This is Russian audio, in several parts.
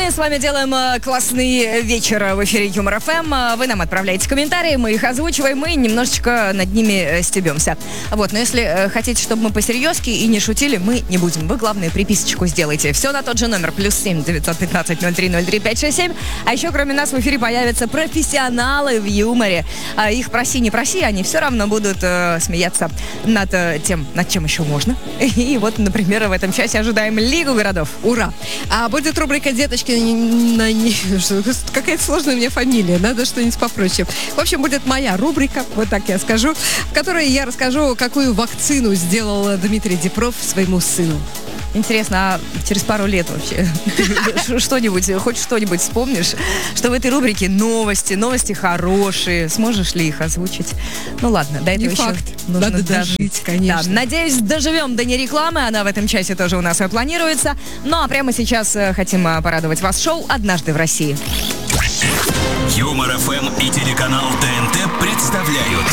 Мы с вами делаем классный вечер в эфире Юмор ФМ. Вы нам отправляете комментарии, мы их озвучиваем, мы немножечко над ними стебемся. Вот, но если хотите, чтобы мы посерьезки и не шутили, мы не будем. Вы, главное, приписочку сделайте. Все на тот же номер, +7 915 03 03 567. А еще, кроме нас, в эфире появятся профессионалы в юморе. Их проси, не проси, они все равно будут смеяться над тем, над чем еще можно. И вот, например, в этом часе ожидаем Лигу городов. Ура! А будет рубрика «Деточки на...» Какая-то сложная у меня фамилия, надо что-нибудь попроще. В общем, будет моя рубрика, вот так я скажу, в которой я расскажу, какую вакцину сделал Дмитрий Дипров своему сыну. Интересно, а через пару лет вообще что-нибудь, хоть что-нибудь вспомнишь, что в этой рубрике новости хорошие, сможешь ли их озвучить? Ну ладно, до этого Не еще факт. нужно Надо дожить, конечно. Да, надеюсь, доживем до нерекламы, она в этом часе тоже у нас планируется. Ну а прямо сейчас хотим порадовать вас шоу «Однажды в России». Юмор ФМ и телеканал ТНТ представляют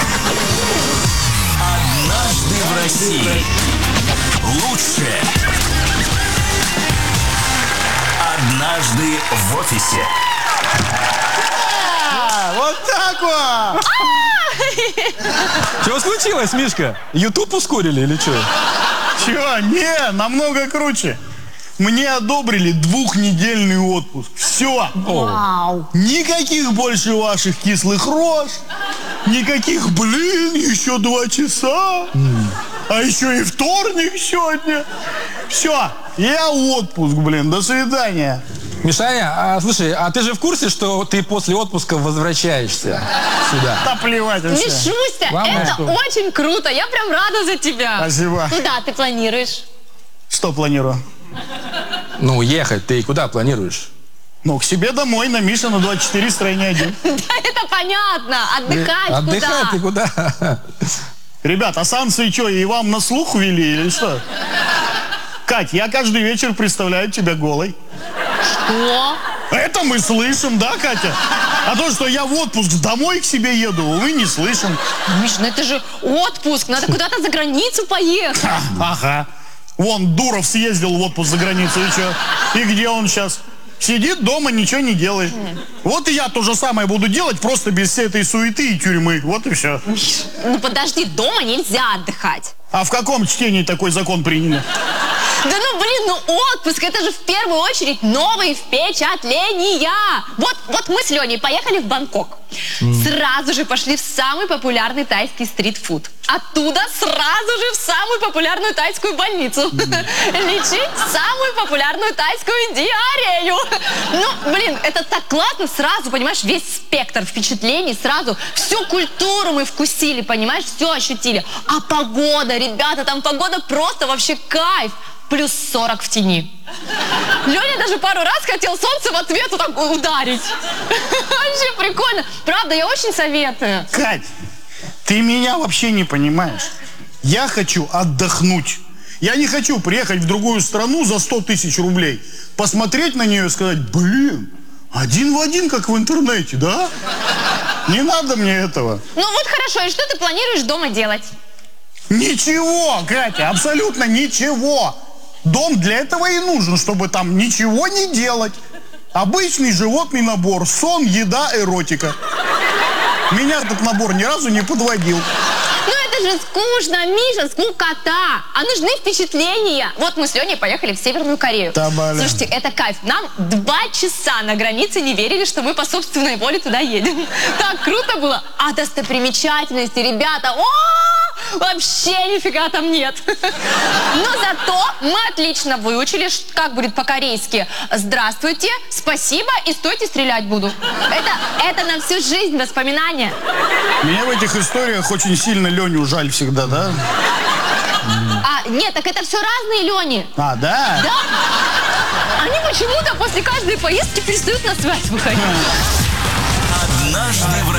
«Однажды в России». Лучшее. Однажды в офисе. Вот так вот! Что случилось, Мишка? Ютуб ускорили или что? Чего? Не, намного круче. Мне одобрили 2-недельный отпуск. Все. Никаких больше ваших кислых рож. Никаких, еще 2 часа. А еще и вторник сегодня. Все, я отпуск, до свидания. Мишаня, слушай, а ты же в курсе, что ты после отпуска возвращаешься сюда? Да плевать вообще. Мишуся, Главное, это что... очень круто. Я прям рада за тебя. Спасибо. Куда ты планируешь? Что планирую? Ну, ехать ты куда планируешь? Ну, к себе домой, на Миша, на 24, строение 1. Да, это понятно. Отдыхать куда? Отдыхать ты куда? Ребят, а санкции что, и вам на слух ввели или что? Кать, я каждый вечер представляю тебя голой. Что? Это мы слышим, да, Катя? А то, что я в отпуск домой к себе еду, мы не слышим. Миш, ну это же отпуск. Надо куда-то за границу поехать. Ага. Вон, Дуров съездил в отпуск за границу, и что? И где он сейчас? Сидит дома, ничего не делает. Вот и я то же самое буду делать, просто без всей этой суеты и тюрьмы. Вот и все. Миш, ну подожди, дома нельзя отдыхать. А в каком чтении такой закон приняли? Да отпуск, это же в первую очередь новые впечатления. Вот мы с Леней поехали в Бангкок. Сразу же пошли в самый популярный тайский стритфуд. Оттуда сразу же в самую популярную тайскую больницу. Лечить самую популярную тайскую диарею. Ну, это так классно. Сразу, понимаешь, весь спектр впечатлений, сразу всю культуру мы вкусили, понимаешь, все ощутили. А погода, ребята, там погода просто вообще кайф. +40 в тени. Леня даже пару раз хотел солнце в ответ вот так ударить. Вообще прикольно. Правда, я очень советую. Кать, ты меня вообще не понимаешь. Я хочу отдохнуть. Я не хочу приехать в другую страну за 100 000 рублей, посмотреть на нее и сказать, один в один, как в интернете, да? Не надо мне этого. Ну вот хорошо, и что ты планируешь дома делать? Ничего, Катя, абсолютно ничего. Дом для этого и нужен, чтобы там ничего не делать. Обычный животный набор. Сон, еда, эротика. Меня этот набор ни разу не подводил. Ну это же скучно, Миша, скукота. А нужны впечатления. Вот мы с Леней поехали в Северную Корею. Слушайте, это кайф. Нам 2 часа на границе не верили, что мы по собственной воле туда едем. Так круто было. А достопримечательности, ребята, вообще нифига там нет. Но зато мы отлично выучили, как будет по-корейски «Здравствуйте», «Спасибо» и «Стойте, стрелять буду». Это на всю жизнь воспоминания. Меня в этих историях очень сильно Леню жаль всегда, да? Нет, так это все разные Лени. А, да? Да. Они почему-то после каждой поездки перестают на связь выходить. Однажды в